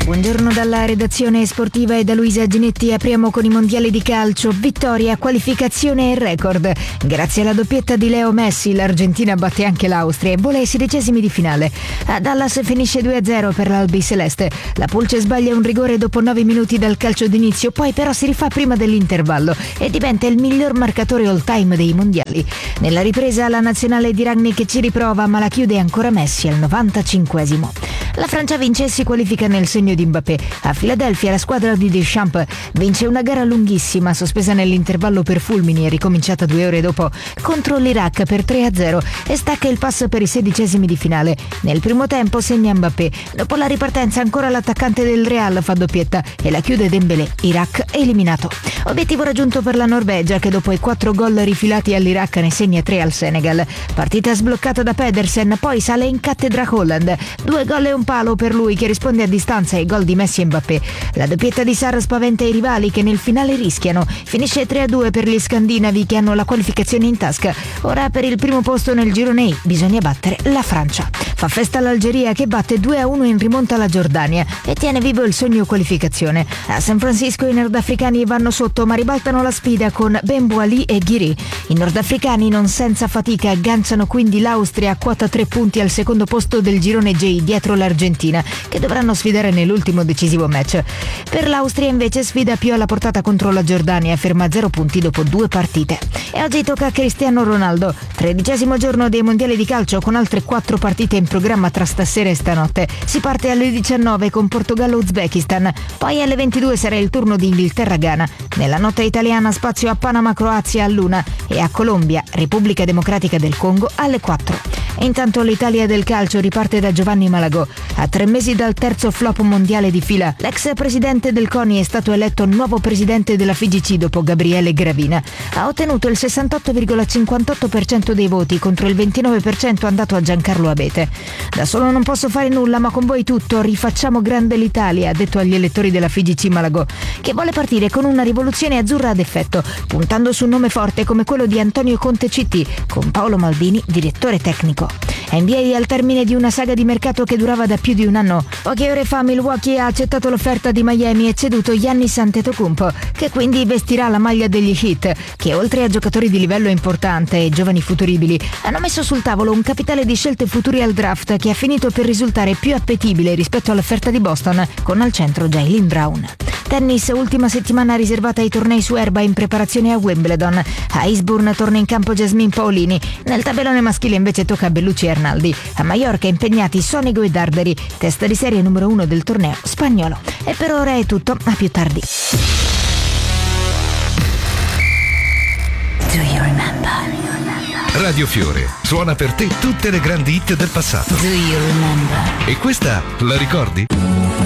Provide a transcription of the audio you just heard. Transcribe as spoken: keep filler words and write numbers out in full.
Buongiorno dalla redazione sportiva e da Luisa Ginetti. Apriamo con i mondiali di calcio. Vittoria, qualificazione e record. Grazie alla doppietta di Leo Messi, l'Argentina batte anche l'Austria e vola ai sedicesimi di finale. A Dallas finisce due a zero per l'Albi Celeste. La Pulce sbaglia un rigore dopo nove minuti dal calcio d'inizio, poi però si rifà prima dell'intervallo e diventa il miglior marcatore all time dei mondiali. Nella ripresa la nazionale di Rangnick ci riprova, ma la chiude ancora Messi al novantacinquesimo. La Francia vince e si qualifica nel segno di Mbappé. A Filadelfia la squadra di Deschamps vince una gara lunghissima, sospesa nell'intervallo per fulmini e ricominciata due ore dopo, contro l'Iraq per tre a zero e stacca il passo per i sedicesimi di finale. Nel primo tempo segna Mbappé. Dopo la ripartenza ancora l'attaccante del Real fa doppietta e la chiude Dembélé. Iraq eliminato. Obiettivo raggiunto per la Norvegia, che dopo i quattro gol rifilati all'Iraq ne segna tre al Senegal. Partita sbloccata da Pedersen, poi sale in cattedra Haaland. Due gol e un palo per lui, che risponde a distanza ai gol di Messi e Mbappé. La doppietta di Sarr spaventa i rivali, che nel finale rischiano. Finisce tre a due per gli scandinavi, che hanno la qualificazione in tasca. Ora per il primo posto nel girone I bisogna battere la Francia. Fa festa l'Algeria, che batte due a uno in rimonta alla Giordania e tiene vivo il sogno qualificazione. A San Francisco i nordafricani vanno sotto, ma ribaltano la sfida con Ben Boali e Ghiri. I nordafricani non senza fatica agganciano quindi l'Austria a quota tre punti al secondo posto del girone J, dietro l'Argentina, che dovranno sfidare nell'ultimo decisivo match. Per l'Austria invece sfida più alla portata contro la Giordania, ferma a zero punti dopo due partite. E oggi tocca a Cristiano Ronaldo. Tredicesimo giorno dei mondiali di calcio, con altre quattro partite in programma tra stasera e stanotte. Si parte alle diciannove con Portogallo-Uzbekistan, poi alle ventidue sarà il turno di Inghilterra-Ghana. Nella notte italiana spazio a Panama-Croazia all'una e a Colombia-Repubblica Democratica del Congo alle quattro. E intanto l'Italia del calcio riparte da Giovanni Malagò. A tre mesi dal terzo flop mondiale di fila, l'ex presidente del CONI è stato eletto nuovo presidente della F I G C dopo Gabriele Gravina. Ha ottenuto il sessantotto virgola cinquantotto per cento dei voti contro il ventinove per cento andato a Giancarlo Abete. Da solo non posso fare nulla, ma con voi tutto. Rifacciamo grande l'Italia, ha detto agli elettori della F I G C Malagò, che vuole partire con una rivoluzione azzurra ad effetto, puntando su un nome forte come quello di Antonio Conte C T, con Paolo Maldini direttore tecnico. N B A al termine di una saga di mercato che durava da più di un anno. Poche ore fa Milwaukee ha accettato l'offerta di Miami e ceduto Giannis Antetokounmpo, che quindi vestirà la maglia degli Heat, che oltre a giocatori di livello importante e giovani futuribili hanno messo sul tavolo un capitale di scelte future al draft che ha finito per risultare più appetibile rispetto all'offerta di Boston, con al centro Jaylen Brown. Tennis, ultima settimana riservata ai tornei su erba in preparazione a Wimbledon. A Eastbourne torna in campo Jasmine Paolini. Nel tabellone maschile invece tocca a Bellucci e Arnaldi. A Mallorca impegnati Sonego e Darderi, testa di serie numero uno del torneo spagnolo. E per ora è tutto, a più tardi. Do you remember? Radio Fiore suona per te tutte le grandi hit del passato. Do you remember? E questa la ricordi?